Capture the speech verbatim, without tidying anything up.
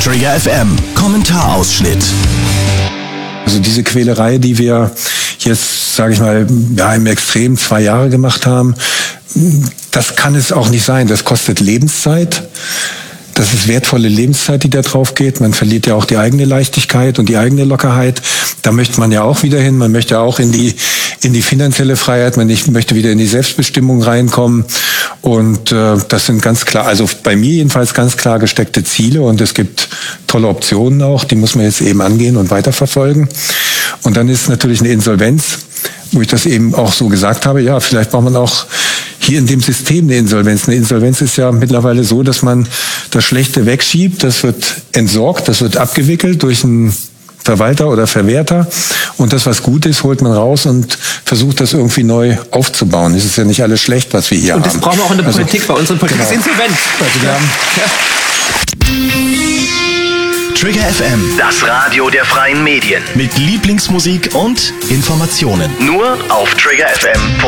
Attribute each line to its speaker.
Speaker 1: Trigger F M, Kommentarausschnitt.
Speaker 2: Also diese Quälerei, die wir jetzt, sage ich mal, ja, im Extrem zwei Jahre gemacht haben, das kann es auch nicht sein. Das kostet Lebenszeit. Das ist wertvolle Lebenszeit, die da drauf geht. Man verliert ja auch die eigene Leichtigkeit und die eigene Lockerheit. Da möchte man ja auch wieder hin. Man möchte auch in die in die finanzielle Freiheit. Man möchte wieder in die Selbstbestimmung reinkommen. Und äh, das sind ganz klar, also bei mir jedenfalls ganz klar gesteckte Ziele. Und es gibt tolle Optionen auch. Die muss man jetzt eben angehen und weiterverfolgen. Und dann ist natürlich eine Insolvenz, wo ich das eben auch so gesagt habe. Ja, vielleicht braucht man auch hier in dem System eine Insolvenz. Eine Insolvenz ist ja mittlerweile so, dass man das Schlechte wegschiebt, das wird entsorgt, das wird abgewickelt durch einen Verwalter oder Verwerter und das, was gut ist, holt man raus und versucht, das irgendwie neu aufzubauen. Es ist ja nicht alles schlecht, was wir hier haben.
Speaker 3: Und das
Speaker 2: haben.
Speaker 3: brauchen wir auch in der
Speaker 2: also,
Speaker 3: Politik, bei unseren Politik
Speaker 2: genau.
Speaker 3: ist insolvent.
Speaker 2: Also wir haben,
Speaker 1: ja. Trigger F M,
Speaker 4: das Radio der freien Medien.
Speaker 1: Mit Lieblingsmusik und Informationen.
Speaker 4: Nur auf Trigger F M.